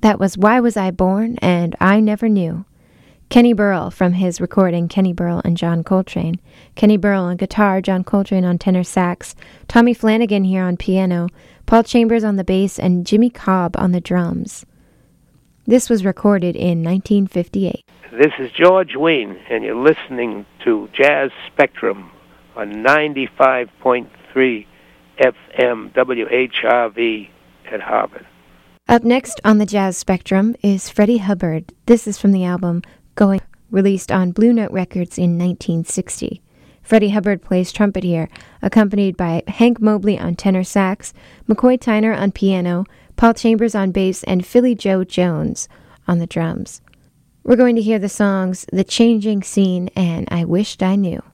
That was Why Was I Born and I Never Knew. Kenny Burrell from his recording Kenny Burrell and John Coltrane. Kenny Burrell on guitar, John Coltrane on tenor sax, Tommy Flanagan here on piano, Paul Chambers on the bass, and Jimmy Cobb on the drums. This was recorded in 1958. This is George Wein, and you're listening to Jazz Spectrum on 95.3 FM WHRV at Harvard. Up next on the Jazz Spectrum is Freddie Hubbard. This is from the album Going, released on Blue Note Records in 1960. Freddie Hubbard plays trumpet here, accompanied by Hank Mobley on tenor sax, McCoy Tyner on piano, Paul Chambers on bass, and Philly Joe Jones on the drums. We're going to hear the songs The Changing Scene and I Wished I Knew.